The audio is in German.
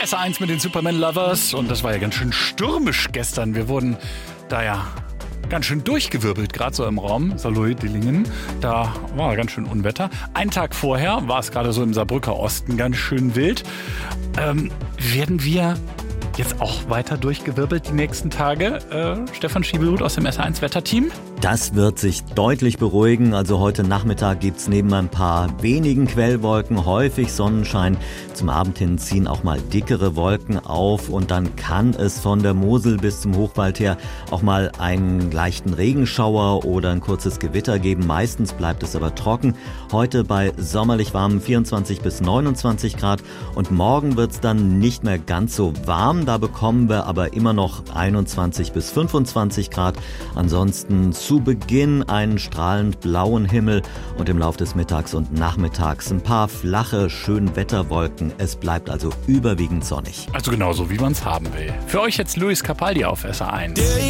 SR1 mit den Superman Lovers. Und das war ja ganz schön stürmisch gestern. Wir wurden da ja ganz schön durchgewirbelt, gerade so im Raum Saarlouis-Dillingen. Da war ganz schön Unwetter. Einen Tag vorher war es gerade so im Saarbrücker Osten ganz schön wild. Werden wir jetzt auch weiter durchgewirbelt die nächsten Tage? Stefan Schiebelhut aus dem SR1 Wetterteam? Das wird sich deutlich beruhigen. Also heute Nachmittag gibt's neben ein paar wenigen Quellwolken häufig Sonnenschein. Zum Abend hin ziehen auch mal dickere Wolken auf und dann kann es von der Mosel bis zum Hochwald her auch mal einen leichten Regenschauer oder ein kurzes Gewitter geben. Meistens bleibt es aber trocken. Heute bei sommerlich warmen 24 bis 29 Grad und morgen wird's dann nicht mehr ganz so warm. Da bekommen wir aber immer noch 21 bis 25 Grad. Ansonsten zu Beginn einen strahlend blauen Himmel und im Laufe des Mittags und Nachmittags ein paar flache, schöne Wetterwolken. Es bleibt also überwiegend sonnig. Also genauso, wie man es haben will. Für euch jetzt Luis Capaldi auf SR1.